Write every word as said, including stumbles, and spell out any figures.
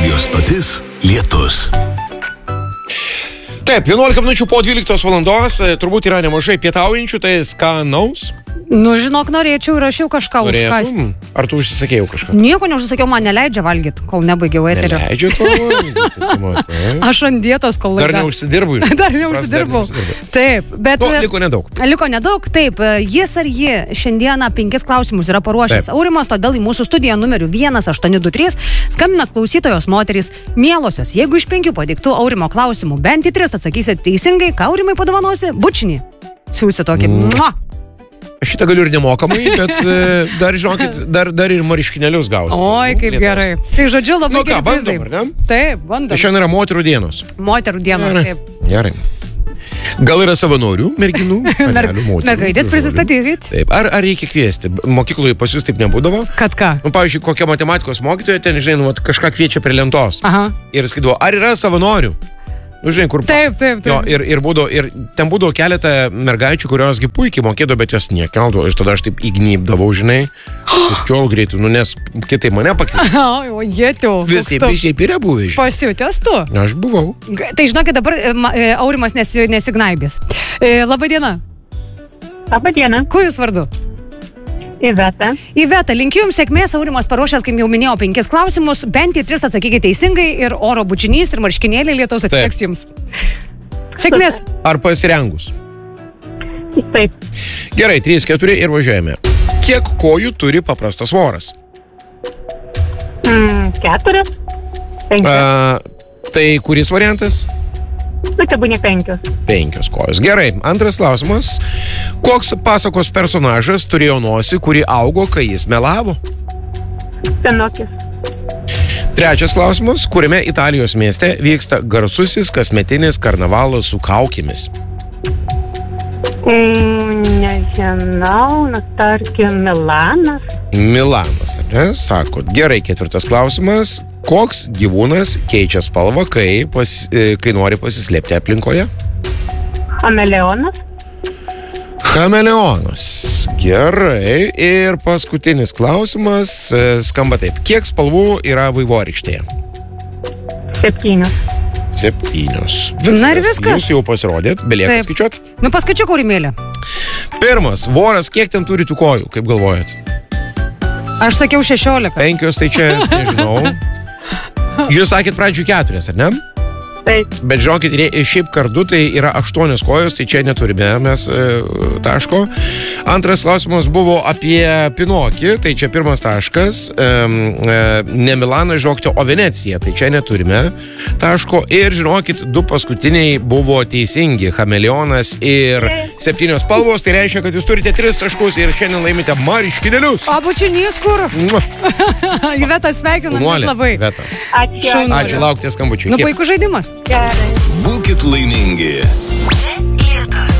Radio stotis Lietus. Taip, vienuolika minučių po dvyliktos valandos, turbūt yra nemažai pietaujančių, tai skanaus. Nu, žinok, norėčiau ir aš jau kažką užkasti. Ar tu užsisakėjau kažką? Nieko neužsisakiau, man neleidžia valgyti, kol nebaigiau eterio. Neleidžia to? Aš ant dietos, kol laida. Dar neužsidirbu. Dar neužsidirbu. Taip, bet... Nu, liko nedaug. Liko nedaug, taip. Jis ar ji šiandieną penkis klausimus yra paruošęs. Aurimas, todėl į mūsų studiją numeriu vienas aštuoni du trys skambina klausytojos moterys. Mielosios, jeigu iš penkių padiktų Aurimo klausimų bent į tris atsakysit teisingai, ką Aurimai padovanosi? Bučinį. Siūsi tokį. Mm. Šitą galiu ir nemokamai, bet dar, žinokit, dar, dar ir mariškinėlius gausiu. Oi, kaip Lietuvos. Gerai. Tai žodžiu, labai nu, ką, gerai prizai. Bandom, ar ne? Taip, bandom. Tai šiandien yra moterų dienos. Moterų dienos, gerai. Taip. Gerai. Gal yra savanorių, merginų, panelių, moterų. Mergaitės prisistatykit. Taip, ar, ar reikia kviesti? Mokykloje pas jūs taip nebūdavo? Kad ką? Nu, pavyzdžiui, kokia matematikos mokytoja ten, žinai, nu, kažką kviečia prie lentos. Aha. Ir skaidavo, ar yra savanorių? Nu, žinai, kur... Taip, taip, taip. Jo, ir, ir, būdavo, ir ten būdavo keletą mergaičių, kurios gi puikiai mokėdavo, bet jos nekeldavo. Ir tada aš taip įgnybdavau, žinai. Kiol greitų, nu, nes kitai mane pakvietė. O, jėtiau. Visi šiaip yra buvę. Pasiutęs tu. Aš buvau. Tai žinokit, dabar Aurimas nesi, nesignaibės. Labą dieną. Labą dieną. Kuo jūs vardu? Iveta. Iveta, linkiu jums sėkmės, Aurimas paruošęs, kaip jau minėjau, penkis klausimus, bent į tris atsakykite teisingai ir oro bučinys ir marškinėliai Lietuvos atiteks jums. Sėkmės. Ar pasirengus? Taip. Gerai, trys keturi ir važiuojame. Kiek kojų turi paprastas voras? Mm, keturias. Penkios. Tai kuris variantas? Nu, tai būnė penkios. Penkios kojos. Gerai, antras klausimas. Koks pasakos personažas turėjo nosį, kuri augo, kai jis melavo? Pinokis. Trečias klausimas. Kuriame Italijos mieste vyksta garsusis kasmetinis karnavalas su kaukėmis? Mm, nežinau, nu, tarkim, Milanas. Milanas, ar ne? Sakot. Gerai, ketvirtas klausimas. Koks gyvūnas keičia spalvą, kai, pas, kai nori pasislėpti aplinkoje? Chameleonas. Chameleonas. Gerai. Ir paskutinis klausimas skamba taip. Kiek spalvų yra vaivorykštėje? Septynios. Septynios. Viskas. Na ir viskas. Jūs jau pasirodėt, belieka skaičiuot? Nu, paskaičiuk, Aurimėlė. Pirmas. Voras, kiek ten turi tų kojų, kaip galvojat? Aš sakiau šešiolika. Penkios, tai čia, nežinau. Jūs sakėt pradžių keturias, ar ne? Taip. Bet žinokit, šiaip kardu tai yra aštuonios kojos, tai čia neturime mes e, taško. Antras klausimas buvo apie Pinokį, tai čia pirmas taškas. E, e, ne Milaną, žinokite, o Veneciją, tai čia neturime taško. Ir žinokit, du paskutiniai buvo teisingi, chameleonas ir septynios spalvos, tai reiškia, kad jūs turite tris taškus ir šiandien laimite marškinėlius. O bučinys kur? Iveta, sveikinam jūs labai. Iveta. Ačiū. Ačiū, laukite skambučių. Nu, puikus žaidimas. Gerai. Būkit laimingi.